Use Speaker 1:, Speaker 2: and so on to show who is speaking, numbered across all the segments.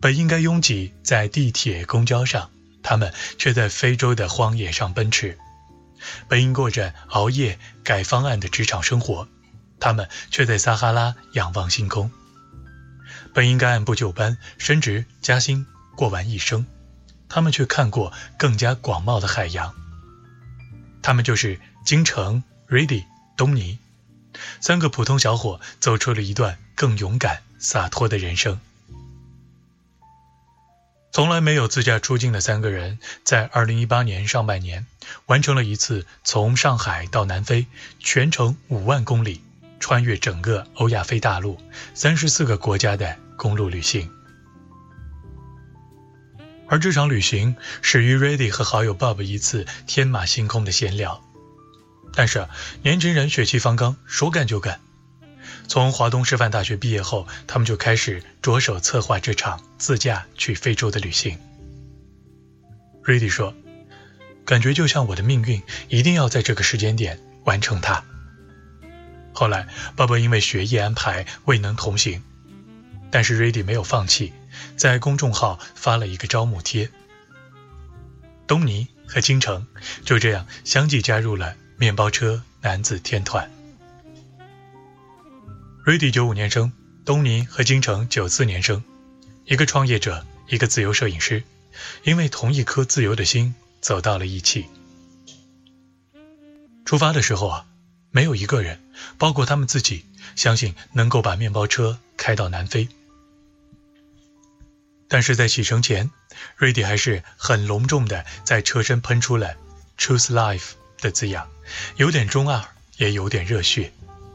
Speaker 1: 本应该拥挤在地铁、公交上，他们却在非洲的荒野上奔驰；本应过着熬夜改方案的职场生活，他们却在撒哈拉仰望星空；本应该按部就班升职加薪过完一生，他们却看过更加广袤的海洋。他们就是金城、Rudy、东尼，三个普通小伙走出了一段更勇敢洒脱的人生。从来没有自驾出境的三个人，在2018年上半年完成了一次从上海到南非全程5万公里，穿越整个欧亚非大陆34个国家的公路旅行。而这场旅行始于 Rudy 和好友 Bob 一次天马行空的闲聊。但是年轻人血气方刚，说干就干。从华东师范大学毕业后，他们就开始着手策划这场自驾去非洲的旅行。Rudy 说，感觉就像我的命运一定要在这个时间点完成它。后来 Bob 因为学业安排未能同行，但是 Rudy 没有放弃，在公众号发了一个招募贴。东尼和金城就这样相继加入了面包车男子天团。Rudy 95年生，东尼和金城94年生，一个创业者，一个自由摄影师，因为同一颗自由的心走到了一起。出发的时候没有一个人，包括他们自己，相信能够把面包车开到南非。但是在启程前， Rudy 还是很隆重的在车身喷出了 Choose Life 的字样，有点中二，也有点热血。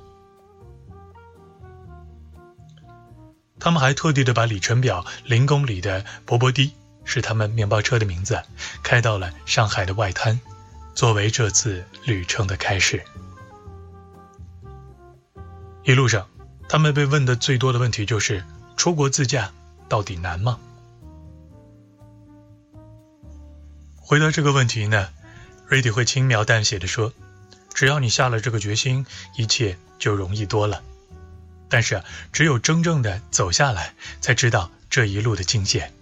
Speaker 1: 他们还特地的把里程表0公里的博博迪，是他们面包车的名字，开到了上海的外滩，作为这次旅程的开始。一路上，他们被问的最多的问题就是出国自驾到底难吗？回答这个问题呢， Rudy 会轻描淡写的说，只要你下了这个决心，一切就容易多了。但是只有真正的走下来，才知道这一路的惊险。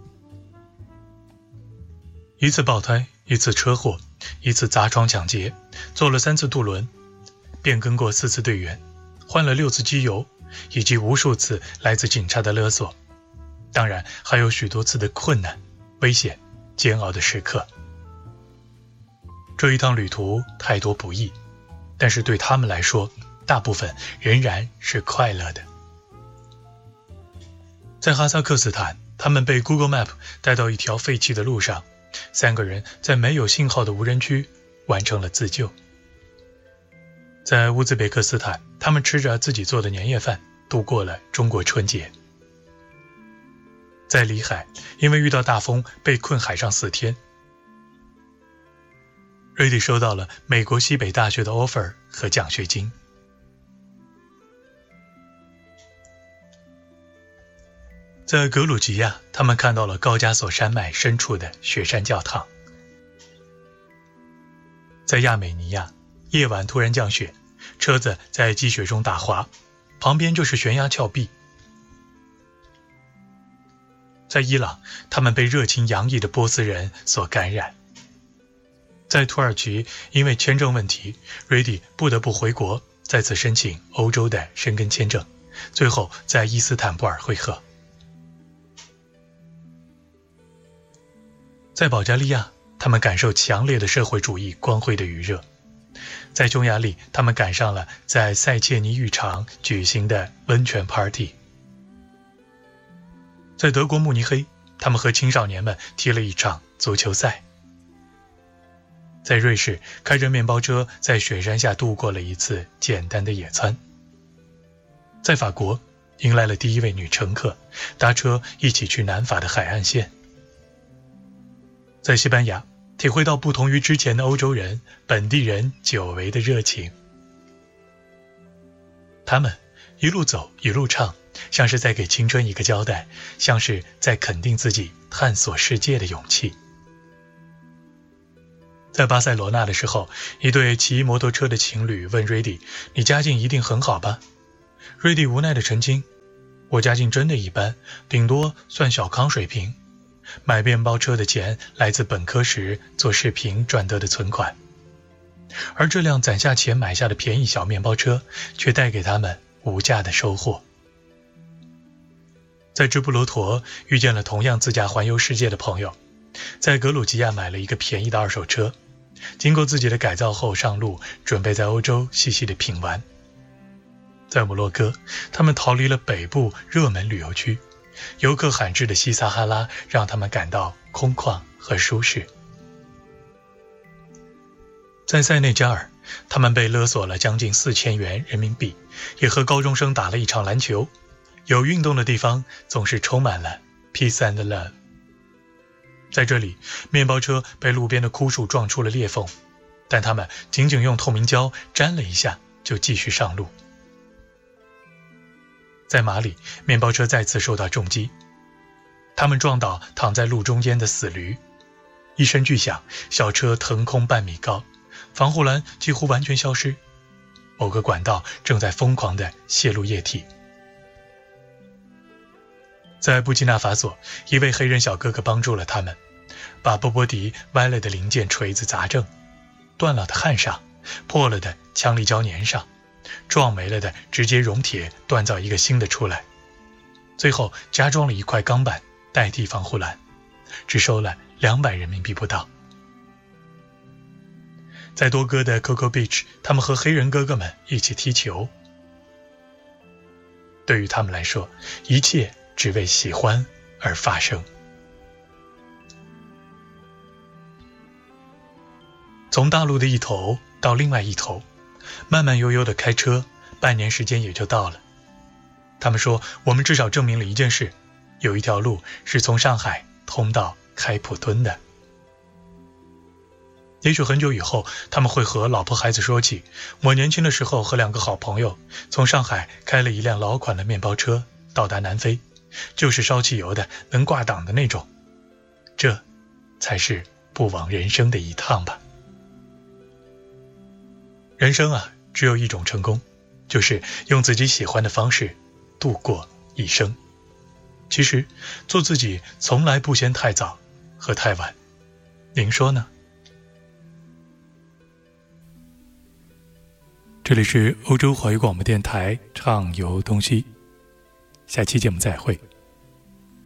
Speaker 1: 一次爆胎，一次车祸，一次砸窗抢劫，坐了3次渡轮，变更过4次队员，换了6次机油，以及无数次来自警察的勒索。当然还有许多次的困难、危险、煎熬的时刻。这一趟旅途太多不易，但是对他们来说，大部分仍然是快乐的。在哈萨克斯坦，他们被 Google Map 带到一条废弃的路上，3个人在没有信号的无人区完成了自救。在乌兹别克斯坦，他们吃着自己做的年夜饭度过了中国春节。在里海，因为遇到大风被困海上4天。Rudy 收到了美国西北大学的 offer 和奖学金。在格鲁吉亚，他们看到了高加索山脉深处的雪山教堂。在亚美尼亚，夜晚突然降雪，车子在积雪中打滑，旁边就是悬崖峭壁。在伊朗，他们被热情洋溢的波斯人所感染。在土耳其，因为签证问题， Rudy 不得不回国，再次申请欧洲的申根签证，最后在伊斯坦布尔会合。在保加利亚，他们感受强烈的社会主义光辉的余热。在匈牙利，他们赶上了在塞切尼浴场举行的温泉 party。 在德国慕尼黑，他们和青少年们踢了一场足球赛。在瑞士，开着面包车在雪山下度过了一次简单的野餐。在法国，迎来了第一位女乘客，搭车一起去南法的海岸线。在西班牙，体会到不同于之前的欧洲人，本地人久违的热情。他们一路走一路唱，像是在给青春一个交代，像是在肯定自己探索世界的勇气。在巴塞罗那的时候，一对骑摩托车的情侣问 Rudy， 你家境一定很好吧？ Rudy 无奈的澄清， 我家境真的一般，顶多算小康水平。买面包车的钱来自本科时做视频赚得的存款，而这辆攒下钱买下的便宜小面包车却带给他们无价的收获。在直布罗陀遇见了同样自驾环游世界的朋友，在格鲁吉亚买了一个便宜的二手车，经过自己的改造后上路，准备在欧洲细细的品玩。在摩洛哥，他们逃离了北部热门旅游区，游客罕至的西撒哈拉让他们感到空旷和舒适。在塞内加尔，他们被勒索了将近4000元人民币，也和高中生打了一场篮球。有运动的地方总是充满了 peace and love。 在这里，面包车被路边的枯树撞出了裂缝，但他们仅仅用透明胶粘了一下就继续上路。在马里，面包车再次受到重击，他们撞倒躺在路中间的死驴，一声巨响，小车腾空半米高，防护栏几乎完全消失，某个管道正在疯狂地泄露液体。在布基纳法索，一位黑人小哥哥帮助了他们，把波波迪歪了的零件锤子砸正，断了的焊上，破了的强力胶粘上，撞没了的直接熔铁锻造一个新的出来，最后加装了一块钢板代替防护栏，只收了200人民币不到。在多哥的 Coco Beach， 他们和黑人哥哥们一起踢球。对于他们来说，一切只为喜欢而发生。从大陆的一头到另外一头，慢慢悠悠地开车，半年时间也就到了。他们说，我们至少证明了一件事，有一条路是从上海通到开普敦的。也许很久以后，他们会和老婆孩子说起，我年轻的时候和2个好朋友从上海开了一辆老款的面包车到达南非，就是烧汽油的，能挂档的那种。这才是不枉人生的一趟吧。人生啊，只有一种成功，就是用自己喜欢的方式度过一生。其实做自己从来不嫌太早和太晚，您说呢？这里是欧洲华语广播电台畅游东西，下期节目再会。